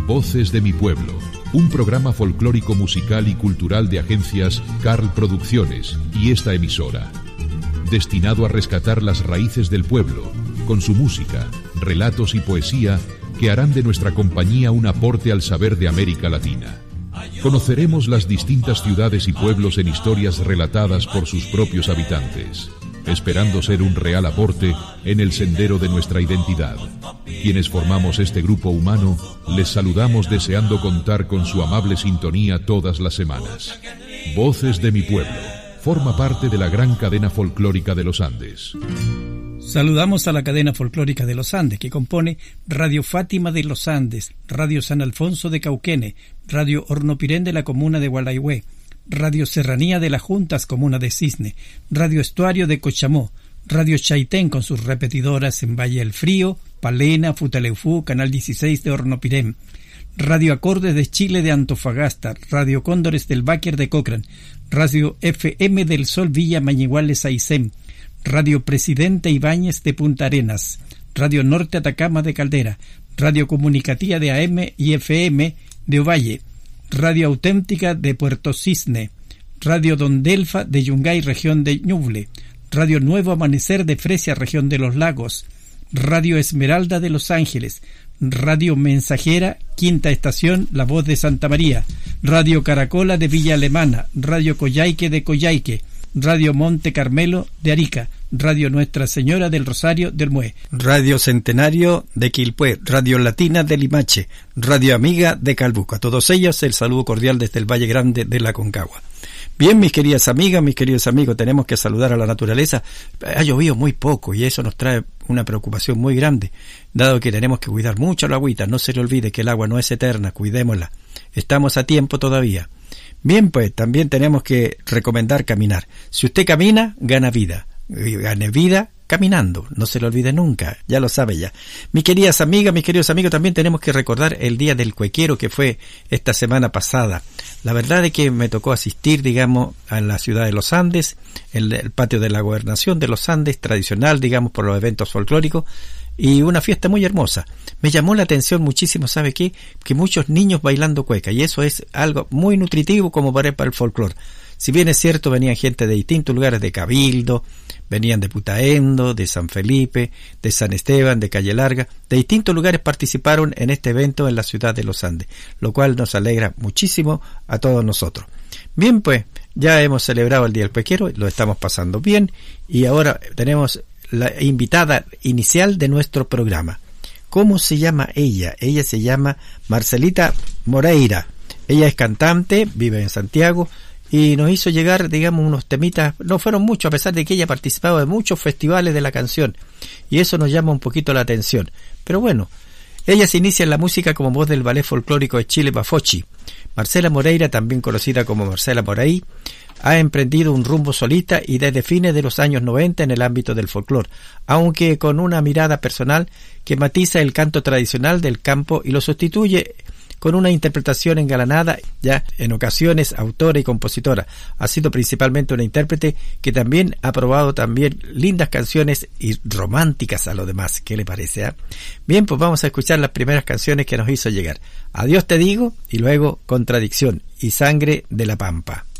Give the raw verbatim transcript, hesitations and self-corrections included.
Voces de mi pueblo, un programa folclórico musical y cultural de agencias Carl Producciones y esta emisora, destinado a rescatar las raíces del pueblo, con su música, relatos y poesía que harán de nuestra compañía un aporte al saber de América Latina. Conoceremos las distintas ciudades y pueblos en historias relatadas por sus propios habitantes, esperando ser un real aporte en el sendero de nuestra identidad. Quienes formamos este grupo humano, les saludamos deseando contar con su amable sintonía todas las semanas. Voces de mi pueblo, forma parte de la gran cadena folclórica de los Andes. Saludamos a la cadena folclórica de los Andes, que compone Radio Fátima de los Andes, Radio San Alfonso de Cauquene, Radio Hornopirén de la comuna de Gualaihue, Radio Serranía de las Juntas, comuna de Cisne, Radio Estuario de Cochamó, Radio Chaitén con sus repetidoras en Valle del Frío, Palena, Futaleufú, Canal dieciséis de Hornopirén, Radio Acordes de Chile de Antofagasta, Radio Cóndores del Báquer de Cochrane, Radio F M del Sol Villa Mañiguales Aysén, Radio Presidente Ibáñez de Punta Arenas, Radio Norte Atacama de Caldera, Radio Comunicativa de A M y F M de Ovalle, Radio Auténtica de Puerto Cisne, Radio Don Delfa de Yungay, región de Ñuble, Radio Nuevo Amanecer de Fresia, región de los Lagos, Radio Esmeralda de Los Ángeles, Radio Mensajera, Quinta Estación, La Voz de Santa María, Radio Caracola de Villa Alemana, Radio Coyhaique de Coyhaique, Radio Monte Carmelo de Arica, Radio Nuestra Señora del Rosario del Mue, Radio Centenario de Quilpué, Radio Latina de Limache, Radio Amiga de Calbuco. A todos ellos el saludo cordial desde el Valle Grande de la Concagua. Bien, mis queridas amigas, mis queridos amigos, tenemos que saludar a la naturaleza. Ha llovido muy poco y eso nos trae una preocupación muy grande, dado que tenemos que cuidar mucho la agüita. No se le olvide que el agua no es eterna, cuidémosla. Estamos a tiempo todavía. Bien, pues también tenemos que recomendar caminar. Si usted camina, gana vida. Gane vida caminando, no se lo olvide nunca, ya lo sabe ya. Mis queridas amigas, mis queridos amigos, también tenemos que recordar el Día del Cuequero que fue esta semana pasada. La verdad es que me tocó asistir, digamos, a la ciudad de los Andes, el, el patio de la Gobernación de los Andes, tradicional, digamos, por los eventos folclóricos, y una fiesta muy hermosa. Me llamó la atención muchísimo, ¿sabe qué? Que muchos niños bailando cueca, y eso es algo muy nutritivo como para el folclore. Si bien es cierto, venían gente de distintos lugares, de Cabildo, venían de Putaendo, de San Felipe, de San Esteban, de Calle Larga, de distintos lugares participaron en este evento en la ciudad de los Andes, lo cual nos alegra muchísimo a todos nosotros. Bien, pues, ya hemos celebrado el Día del Cuequero, lo estamos pasando bien, y ahora tenemos la invitada inicial de nuestro programa. ¿Cómo se llama ella? Ella se llama Marcelita Moreira. Ella es cantante, vive en Santiago, y nos hizo llegar, digamos, unos temitas. No fueron muchos, a pesar de que ella ha participado de muchos festivales de la canción, y eso nos llama un poquito la atención. Pero bueno, ella se inicia en la música como voz del ballet folclórico de Chile, Bafochi. Marcela Moreira, también conocida como Marcela Moraí, ha emprendido un rumbo solista y desde fines de los años noventa en el ámbito del folclore, aunque con una mirada personal que matiza el canto tradicional del campo y lo sustituye con una interpretación engalanada, ya en ocasiones autora y compositora. Ha sido principalmente una intérprete que también ha probado también lindas canciones y románticas a lo demás. ¿Qué le parece? Eh? Bien, pues vamos a escuchar las primeras canciones que nos hizo llegar. Adiós te digo, y luego Contradicción y Sangre de la Pampa.